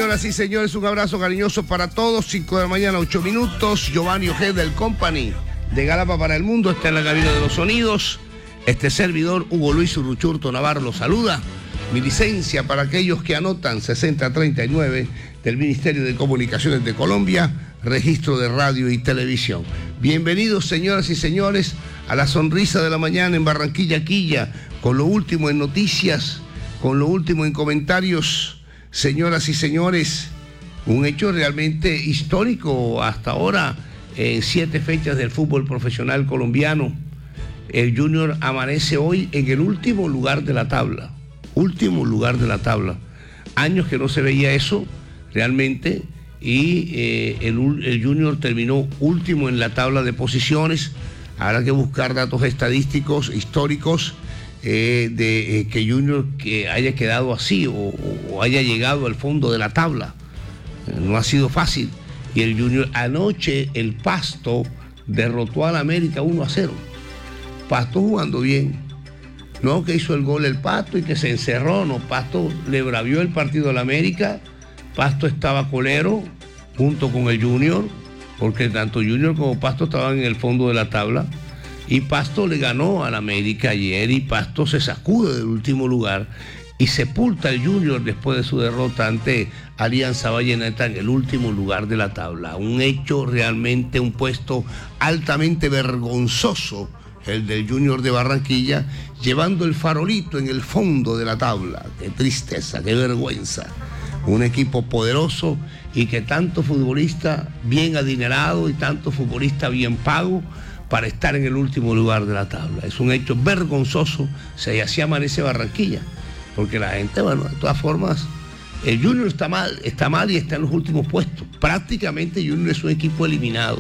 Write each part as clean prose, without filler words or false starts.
Señoras y señores, un abrazo cariñoso para todos. 5 de la mañana, 8 minutos. Giovanni Ojeda del Company de Galapa para el Mundo está en la cabina de los sonidos. Este servidor, Hugo Luis Uruchurto Navarro, lo saluda. Mi licencia para aquellos que anotan 6039 del Ministerio de Comunicaciones de Colombia, registro de radio y televisión. Bienvenidos, señoras y señores, a la sonrisa de la mañana en Barranquilla, Quilla, con lo último en noticias, con lo último en comentarios. Señoras y señores, un hecho realmente histórico hasta ahora en 7 fechas del fútbol profesional colombiano. El Junior amanece hoy en el último lugar de la tabla. Último lugar de la tabla. Años que no se veía eso realmente, y el Junior terminó último en la tabla de posiciones. Habrá que buscar datos estadísticos, históricos, de que Junior que haya quedado así o haya llegado al fondo de la tabla. No ha sido fácil. Y el Junior anoche, el Pasto derrotó al América 1-0. Pasto jugando bien. No que hizo el gol el Pasto y que se encerró. No, Pasto le bravió el partido al América. Pasto estaba colero junto con el Junior, porque tanto Junior como Pasto estaban en el fondo de la tabla. Y Pasto le ganó al América ayer, y Pasto se sacude del último lugar y sepulta al Junior después de su derrota ante Alianza Valleneta en el último lugar de la tabla. Un hecho realmente, un puesto altamente vergonzoso, el del Junior de Barranquilla, llevando el farolito en el fondo de la tabla. Qué tristeza, qué vergüenza. Un equipo poderoso y que tanto futbolista bien adinerado y tanto futbolista bien pago para estar en el último lugar de la tabla. Es un hecho vergonzoso. Así amanece Barranquilla, porque la gente, bueno, de todas formas, el Junior está mal y está en los últimos puestos. Prácticamente Junior es un equipo eliminado.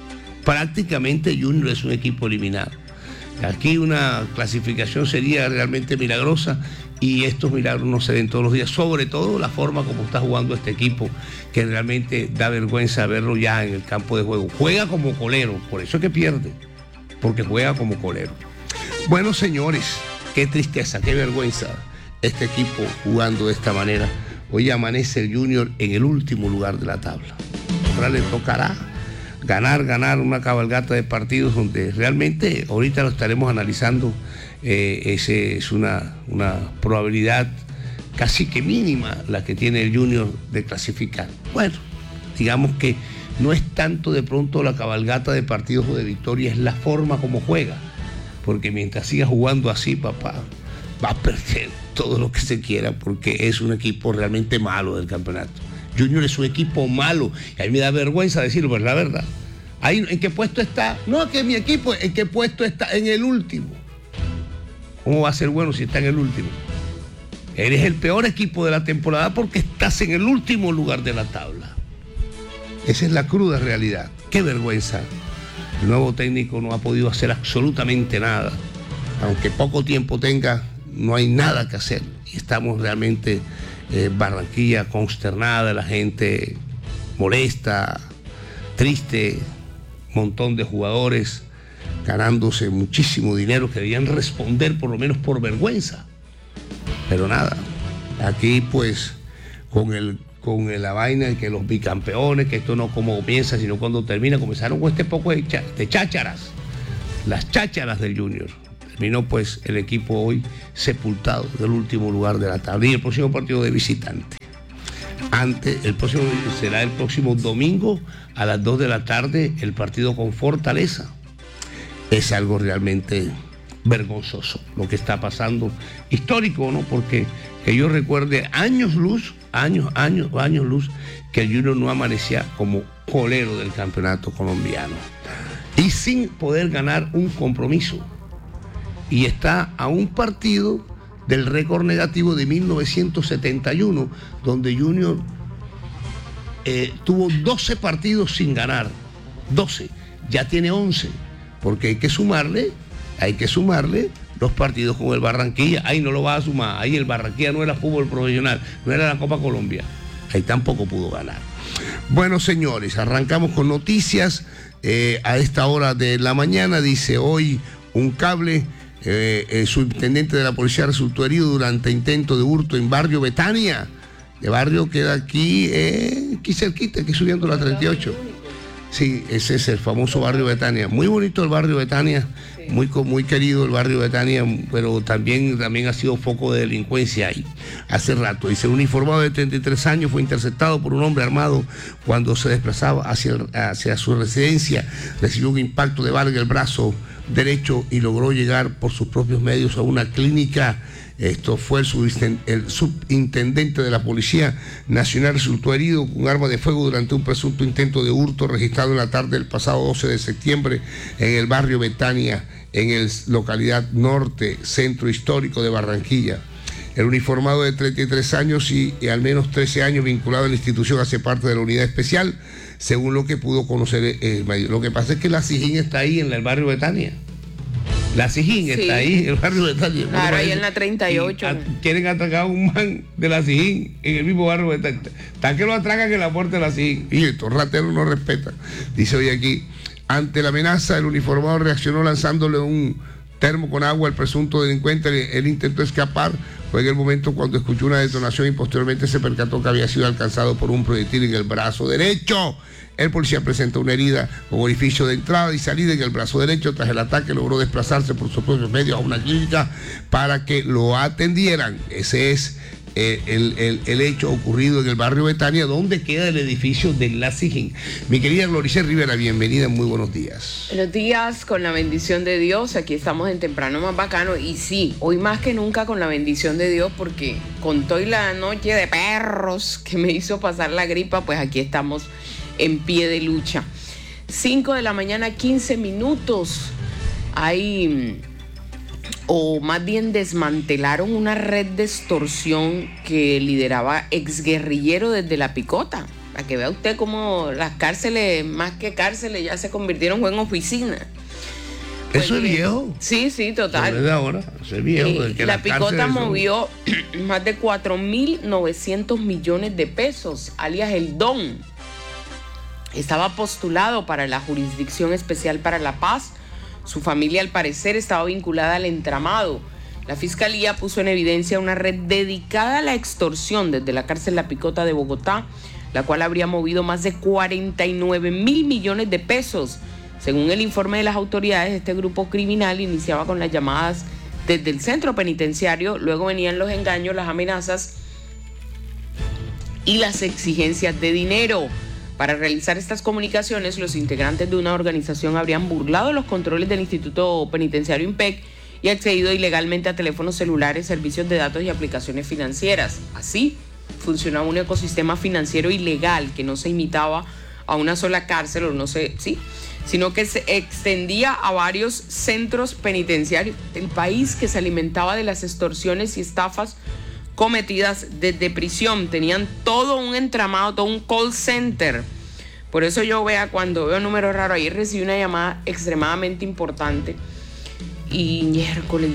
Aquí una clasificación sería realmente milagrosa, y estos milagros no se ven todos los días, sobre todo la forma como está jugando este equipo, que realmente da vergüenza verlo ya en el campo de juego. Juega como colero, por eso es que pierde, porque juega como colero. Bueno, señores, qué tristeza, qué vergüenza este equipo jugando de esta manera. Hoy amanece el Junior en el último lugar de la tabla. Ahora le tocará ganar una cabalgata de partidos donde realmente ahorita lo estaremos analizando. Ese es una probabilidad casi que mínima la que tiene el Junior de clasificar. Bueno, digamos que no es tanto de pronto la cabalgata de partidos o de victorias, es la forma como juega, porque mientras siga jugando así, papá, va a perder todo lo que se quiera, porque es un equipo realmente malo del campeonato. Junior es un equipo malo, y a mí me da vergüenza decirlo, pero es la verdad. Ahí, ¿en qué puesto está? No, que mi equipo, ¿en qué puesto está? En el último. ¿Cómo va a ser bueno si está en el último? Eres el peor equipo de la temporada porque estás en el último lugar de la tabla. Esa es la cruda realidad. ¡Qué vergüenza! El nuevo técnico no ha podido hacer absolutamente nada. Aunque poco tiempo tenga, no hay nada que hacer. Y estamos realmente, Barranquilla consternada, la gente molesta, triste, montón de jugadores ganándose muchísimo dinero que debían responder por lo menos por vergüenza. Pero nada, aquí pues con la vaina de que los bicampeones, que esto no como comienza sino cuando termina, comenzaron con este poco de chácharas, las chácharas del Junior. Terminó pues el equipo hoy sepultado del último lugar de la tabla, y el próximo partido de visitante. Será el próximo domingo a las 2 de la tarde el partido con Fortaleza. Es algo realmente vergonzoso lo que está pasando, histórico, ¿no? Porque que yo recuerde años luz, que el Junior no amanecía como colero del campeonato colombiano y sin poder ganar un compromiso. Y está a un partido del récord negativo de 1971, donde Junior tuvo 12 partidos sin ganar. 12, ya tiene 11, porque hay que sumarle los partidos con el Barranquilla. Ahí no lo vas a sumar, ahí el Barranquilla no era fútbol profesional, no era la Copa Colombia, ahí tampoco pudo ganar. Bueno, señores, arrancamos con noticias a esta hora de la mañana. Dice hoy un cable. El subintendente de la policía resultó herido durante intento de hurto en barrio Betania. de barrio queda aquí cerquita, aquí subiendo la 38. Sí, ese es el famoso barrio Betania. Muy bonito el barrio Betania, muy querido el barrio Betania, pero también ha sido foco de delincuencia ahí hace rato. Dice, un uniformado de 33 años fue interceptado por un hombre armado cuando se desplazaba hacia su residencia. Recibió un impacto de bala en el brazo derecho y logró llegar por sus propios medios a una clínica. Esto fue el subintendente de la Policía Nacional, resultó herido con arma de fuego durante un presunto intento de hurto registrado en la tarde del pasado 12 de septiembre en el barrio Betania, en la localidad norte, centro histórico de Barranquilla. El uniformado de 33 años y al menos 13 años vinculado a la institución hace parte de la unidad especial, según lo que pudo conocer el mayor. Lo que pasa es que la SIJIN está ahí en el barrio Betania. La SIJIN está ahí, en el barrio de Betania. Claro, ahí en la 38. Quieren atracar a un man de la SIJIN en el mismo barrio de Betania. Tan que lo atracan en la puerta de la SIJIN. Y estos rateros no respetan. Dice hoy aquí, ante la amenaza, el uniformado reaccionó lanzándole un termo con agua al presunto delincuente. Él intentó escapar. Fue en el momento cuando escuchó una detonación y posteriormente se percató que había sido alcanzado por un proyectil en el brazo derecho. El policía presentó una herida con orificio de entrada y salida en el brazo derecho. Tras el ataque logró desplazarse por sus propios medios a una clínica para que lo atendieran. Ese es el hecho ocurrido en el barrio Betania, donde queda el edificio de la SIJIN. Mi querida Glorice Rivera, bienvenida, muy buenos días. Buenos días, con la bendición de Dios. Aquí estamos en Temprano Más Bacano. Y sí, hoy más que nunca con la bendición de Dios, porque con toda la noche de perros que me hizo pasar la gripa, pues aquí estamos en pie de lucha. 5 de la mañana, 15 minutos. O más bien desmantelaron una red de extorsión que lideraba exguerrillero desde La Picota. Para que vea usted cómo las cárceles, más que cárceles, ya se convirtieron en oficina. Pues ¿eso es viejo? Sí, total. Desde ahora, eso es viejo. La Picota movió más de 4.900 millones de pesos, alias el Don. Estaba postulado para la Jurisdicción Especial para la Paz. Su familia, al parecer, estaba vinculada al entramado. La Fiscalía puso en evidencia una red dedicada a la extorsión desde la cárcel La Picota de Bogotá, la cual habría movido más de 49.000 millones de pesos. Según el informe de las autoridades, este grupo criminal iniciaba con las llamadas desde el centro penitenciario, luego venían los engaños, las amenazas y las exigencias de dinero. Para realizar estas comunicaciones, los integrantes de una organización habrían burlado los controles del Instituto Penitenciario IMPEC y accedido ilegalmente a teléfonos celulares, servicios de datos y aplicaciones financieras. Así, funcionaba un ecosistema financiero ilegal que no se imitaba a una sola cárcel, sino que se extendía a varios centros penitenciarios del país, que se alimentaba de las extorsiones y estafas cometidas desde prisión. Tenían todo un entramado, todo un call center. Por eso yo cuando veo números raros, ayer recibí una llamada extremadamente importante y miércoles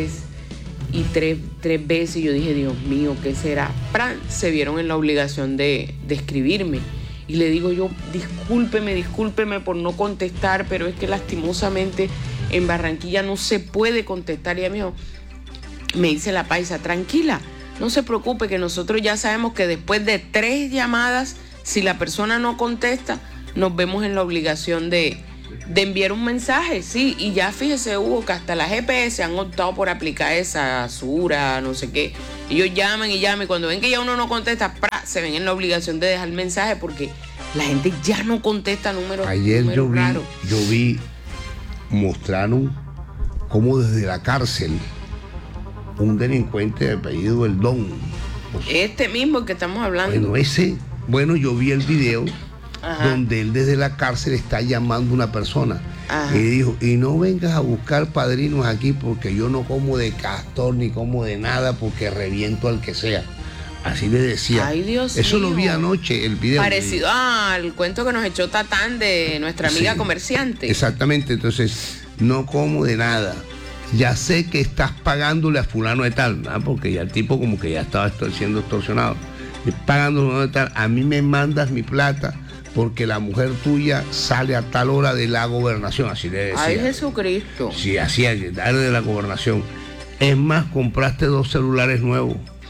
3 veces yo dije, Dios mío, ¿qué será? Se vieron en la obligación de escribirme y le digo yo, discúlpeme por no contestar, pero es que lastimosamente en Barranquilla no se puede contestar. Y ella me dice la paisa, tranquila, no se preocupe, que nosotros ya sabemos que después de 3 llamadas, si la persona no contesta, nos vemos en la obligación de enviar un mensaje. Sí, y ya fíjese, Hugo, que hasta las GPS han optado por aplicar esa Sura, no sé qué. Ellos llaman y cuando ven que ya uno no contesta, se ven en la obligación de dejar el mensaje, porque la gente ya no contesta números raros. Ayer yo vi, mostraron cómo desde la cárcel un delincuente de apellido El Don. Este mismo que estamos hablando. Yo vi el video. Ajá. Donde él desde la cárcel está llamando a una persona. Ajá. Y dijo, y no vengas a buscar padrinos aquí, porque yo no como de castor ni como de nada, porque reviento al que sea. Así le decía. Ay, Dios Eso mío. Lo vi anoche, el video. Parecido al cuento que nos echó Tatán de nuestra amiga comerciante. Exactamente, entonces, no como de nada. Ya sé que estás pagándole a fulano de tal, ¿no? Porque ya el tipo como que ya estaba siendo extorsionado. Y pagándole de tal, a mí me mandas mi plata, porque la mujer tuya sale a tal hora de la gobernación, así le decía. Ay, Jesucristo. Sí, así, darle de la gobernación. Es más, compraste 2 celulares nuevos.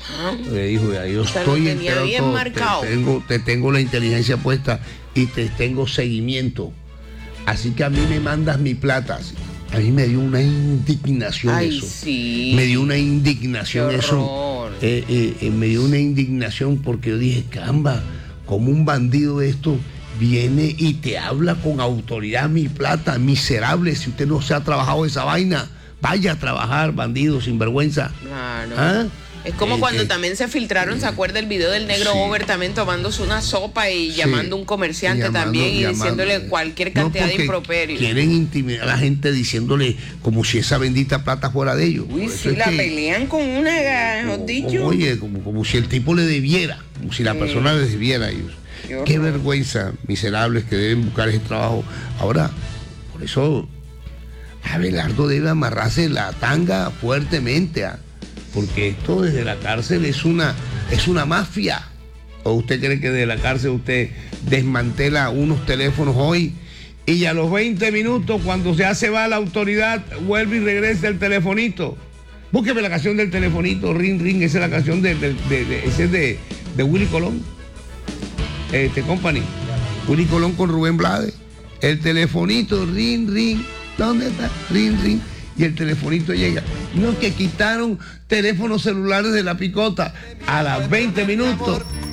Le dijo, ya, yo estoy enterado bien marcado. Te tengo la inteligencia puesta y te tengo seguimiento. Así que a mí me mandas mi plata. A mí me dio una indignación eso. Sí. Me dio una indignación eso. Me dio una indignación porque yo dije, caramba, como un bandido esto viene y te habla con autoridad mi plata, miserable, si usted no se ha trabajado esa vaina, vaya a trabajar, bandido, sinvergüenza. Claro. ¿Ah? Es como cuando también se filtraron, ¿se acuerda el video del negro Over también tomándose una sopa y llamando a un comerciante también y diciéndole cualquier cantidad de improperios? Quieren intimidar a la gente diciéndole como si esa bendita plata fuera de ellos. Uy, sí, la pelean con una, mejor dicho. Oye, como si el tipo le debiera, como si la persona le debiera a ellos. Qué vergüenza, miserables que deben buscar ese trabajo. Ahora, por eso, Abelardo debe amarrarse la tanga fuertemente, porque esto desde la cárcel es una mafia. ¿O usted cree que desde la cárcel usted desmantela unos teléfonos hoy y a los 20 minutos, cuando ya se va la autoridad, vuelve y regresa el telefonito? Búsqueme la canción del telefonito, Ring Ring, esa es la canción de Willy Colón. Company. Willy Colón con Rubén Blades. El telefonito, Ring Ring. ¿Dónde está? Ring Ring. Y el telefonito llega. No, que quitaron teléfonos celulares de la picota. A las 20 minutos